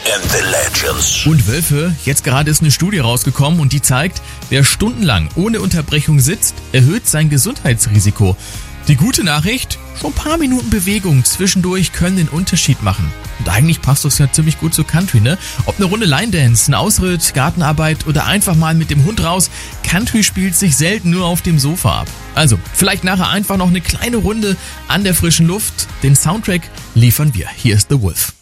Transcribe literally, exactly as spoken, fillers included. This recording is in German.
and the Legends. Und Wölfe, jetzt gerade ist eine Studie rausgekommen und die zeigt, wer stundenlang ohne Unterbrechung sitzt, erhöht sein Gesundheitsrisiko. Die gute Nachricht, schon ein paar Minuten Bewegung zwischendurch können den Unterschied machen. Und eigentlich passt das ja ziemlich gut zu Country, ne? Ob eine Runde Line Dance, ein Ausritt, Gartenarbeit oder einfach mal mit dem Hund raus, Country spielt sich selten nur auf dem Sofa ab. Also, vielleicht nachher einfach noch eine kleine Runde an der frischen Luft. Den Soundtrack liefern wir. Hier ist The Wolf.